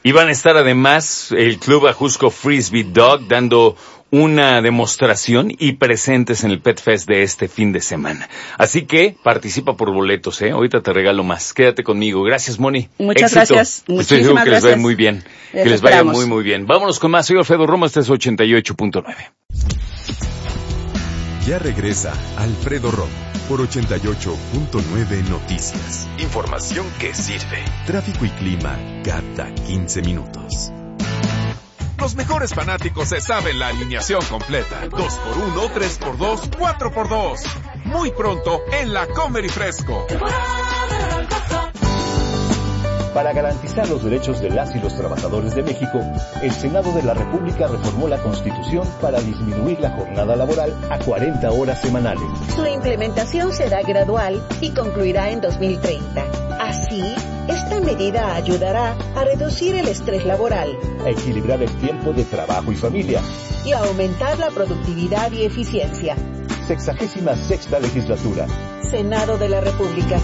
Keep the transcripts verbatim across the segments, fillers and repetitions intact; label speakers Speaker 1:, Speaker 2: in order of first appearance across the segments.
Speaker 1: Y van a estar además el Club Ajusco Frisbee Dog dando una demostración y presentes en el Pet Fest de este fin de semana. Así que participa por boletos, ¿eh? Ahorita te regalo más. Quédate conmigo. Gracias, Moni.
Speaker 2: Muchas
Speaker 1: Éxito.
Speaker 2: gracias.
Speaker 1: Estoy
Speaker 2: Muchísimas
Speaker 1: seguro que
Speaker 2: gracias.
Speaker 1: les vaya muy bien.
Speaker 2: Les
Speaker 1: que les vaya
Speaker 2: esperamos.
Speaker 1: muy, muy bien. Vámonos con más. Soy Alfredo Romo. Este es ochenta y ocho punto nueve.
Speaker 3: Ya regresa Alfredo Romo por ochenta y ocho punto nueve Noticias. Información que sirve. Tráfico y clima cada quince minutos.
Speaker 4: Los mejores fanáticos se saben la alineación completa. dos por uno, tres por dos, cuatro por dos. Muy pronto en la Comer y Fresco.
Speaker 5: Para garantizar los derechos de las y los trabajadores de México, el Senado de la República reformó la Constitución para disminuir la jornada laboral a cuarenta horas semanales.
Speaker 6: Su implementación será gradual y concluirá en dos mil treinta. Así, esta medida ayudará a reducir el estrés laboral,
Speaker 5: A equilibrar el tiempo de trabajo y familia.
Speaker 6: y a aumentar la productividad y eficiencia.
Speaker 5: Sexagésima sexta legislatura.
Speaker 6: Senado de la República.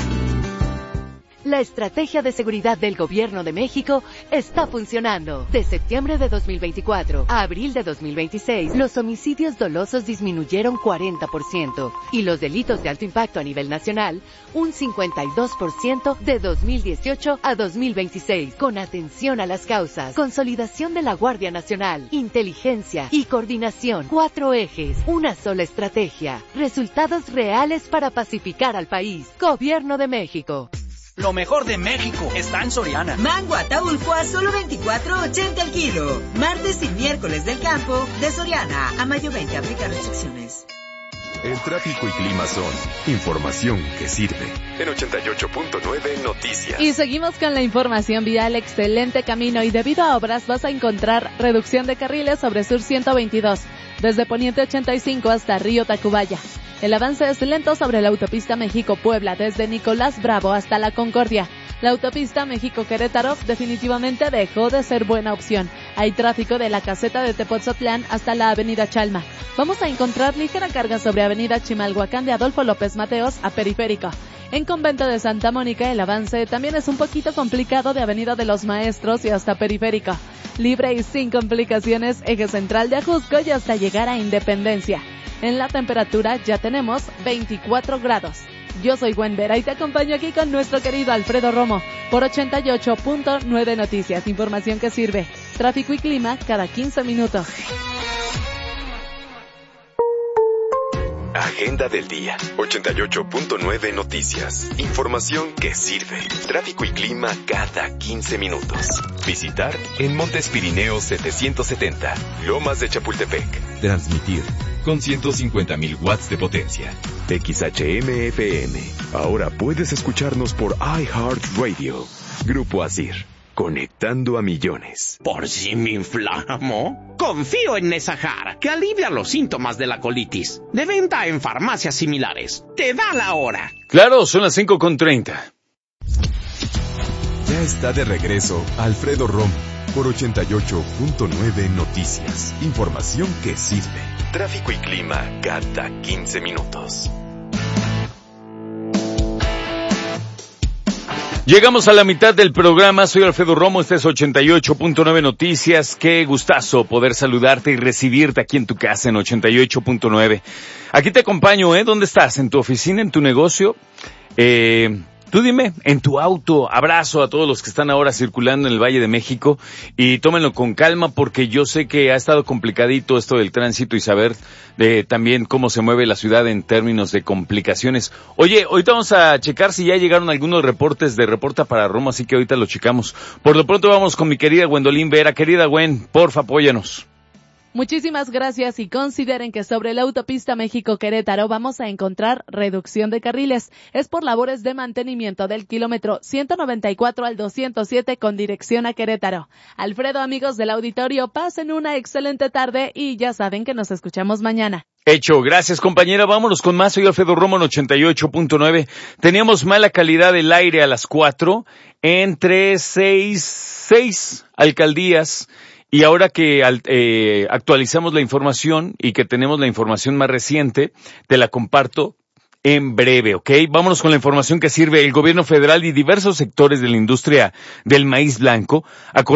Speaker 7: La estrategia de seguridad del Gobierno de México está funcionando. De septiembre de dos mil veinticuatro a abril de dos mil veintiséis, los homicidios dolosos disminuyeron cuarenta por ciento y los delitos de alto impacto a nivel nacional un cincuenta y dos por ciento de dos mil dieciocho a dos mil veintiséis. Con atención a las causas, consolidación de la Guardia Nacional, inteligencia y coordinación. Cuatro ejes, una sola estrategia. Resultados reales para pacificar al país. Gobierno de México.
Speaker 8: Lo mejor de México está en Soriana.
Speaker 9: Mango Ataulfo a solo veinticuatro ochenta el kilo. Martes y miércoles del campo de Soriana. A mayo veinte aplica restricciones.
Speaker 3: El tráfico y clima son información que sirve. En ochenta y ocho punto nueve Noticias.
Speaker 10: Y seguimos con la información vial. Excelente camino y debido a obras vas a encontrar reducción de carriles sobre Sur ciento veintidós, desde Poniente ochenta y cinco hasta Río Tacubaya. El avance es lento sobre la autopista México-Puebla, desde Nicolás Bravo hasta La Concordia. La autopista México-Querétaro definitivamente dejó de ser buena opción. Hay tráfico de la caseta de Tepoztlán hasta la avenida Chalma. Vamos a encontrar ligera carga sobre avenida Chimalhuacán de Adolfo López Mateos a Periférico. En Convento de Santa Mónica el avance también es un poquito complicado de avenida de los Maestros y hasta Periférico. Libre y sin complicaciones, eje central de Ajusco y hasta llegar a Independencia. En la temperatura ya tenemos veinticuatro grados. Yo soy Gwen Vera y te acompaño aquí con nuestro querido Alfredo Romo por ochenta y ocho punto nueve Noticias. Información que sirve. Tráfico y clima cada quince minutos.
Speaker 3: Agenda del día. ochenta y ocho punto nueve Noticias. Información que sirve. Tráfico y clima cada quince minutos. Visitar en Montes Pirineos setecientos setenta. Lomas de Chapultepec. Transmitir con ciento cincuenta mil watts de potencia. X H M F M. Ahora puedes escucharnos por iHeartRadio. Grupo Asir. Conectando a millones.
Speaker 11: Por si me inflamo, confío en Nesahar, que alivia los síntomas de la colitis. De venta en farmacias similares. Te da la hora.
Speaker 1: Claro, son las cinco con treinta.
Speaker 3: Ya está de regreso Alfredo Romo por ochenta y ocho punto nueve Noticias. Información que sirve. Tráfico y clima cada quince minutos.
Speaker 1: Llegamos a la mitad del programa. Soy Alfredo Romo, este es ochenta y ocho punto nueve Noticias. Qué gustazo poder saludarte y recibirte aquí en tu casa en ochenta y ocho punto nueve. Aquí te acompaño, ¿eh? ¿Dónde estás? ¿En tu oficina? ¿En tu negocio? Eh... Tú dime, en tu auto. Abrazo a todos los que están ahora circulando en el Valle de México y tómenlo con calma porque yo sé que ha estado complicadito esto del tránsito y saber de también cómo se mueve la ciudad en términos de complicaciones. Oye, ahorita vamos a checar si ya llegaron algunos reportes de Reporta para Roma, así que ahorita lo checamos. Por lo pronto vamos con mi querida Gwendolyn Vera. Querida Gwen, porfa, apóyanos.
Speaker 10: Muchísimas gracias y consideren que sobre la autopista México-Querétaro vamos a encontrar reducción de carriles. Es por labores de mantenimiento del kilómetro ciento noventa y cuatro al doscientos siete con dirección a Querétaro. Alfredo, amigos del auditorio, pasen una excelente tarde y ya saben que nos escuchamos mañana.
Speaker 1: Hecho, gracias compañera, vámonos con más. Soy Alfredo Romo en ochenta y ocho punto nueve. Teníamos mala calidad del aire a las cuatro entre seis, seis alcaldías. Y ahora que eh, actualizamos la información y que tenemos la información más reciente, te la comparto en breve, ¿ok? Vámonos con la información que sirve. El gobierno federal y diversos sectores de la industria del maíz blanco